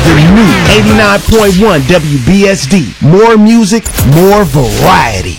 the new 89.1 WBSD. More music, more variety.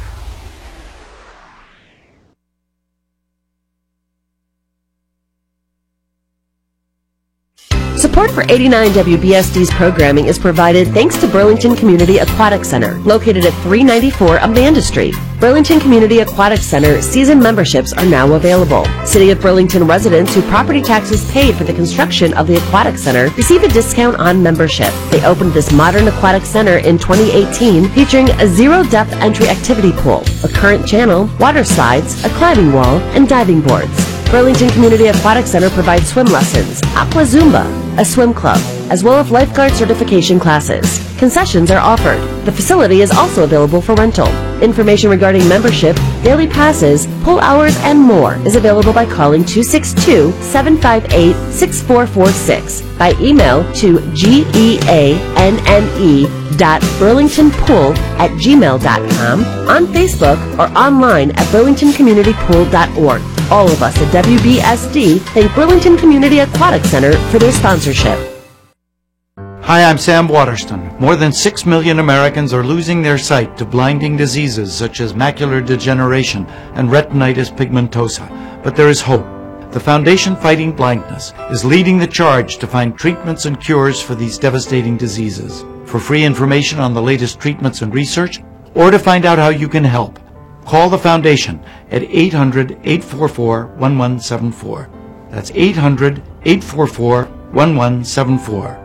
Support for 89 WBSD's programming is provided thanks to Burlington Community Aquatic Center, located at 394 Amanda Street. Burlington Community Aquatic Center season memberships are now available. City of Burlington residents who property taxes paid for the construction of the Aquatic Center receive a discount on membership. They opened this modern aquatic center in 2018, featuring a zero-depth entry activity pool, a current channel, water slides, a climbing wall, and diving boards. Burlington Community Aquatic Center provides swim lessons, Aqua Zumba, a swim club, as well as lifeguard certification classes. Concessions are offered. The facility is also available for rental. Information regarding membership, daily passes, pool hours, and more is available by calling 262-758-6446, by email to geanne.burlingtonpool@gmail.com, on Facebook, or online at burlingtoncommunitypool.org. All of us at WBSD thank Burlington Community Aquatic Center for their sponsorship. Hi, I'm Sam Waterston. More than 6 million Americans are losing their sight to blinding diseases such as macular degeneration and retinitis pigmentosa. But there is hope. The Foundation Fighting Blindness is leading the charge to find treatments and cures for these devastating diseases. For free information on the latest treatments and research, or to find out how you can help, call the Foundation at 800-844-1174. That's 800-844-1174.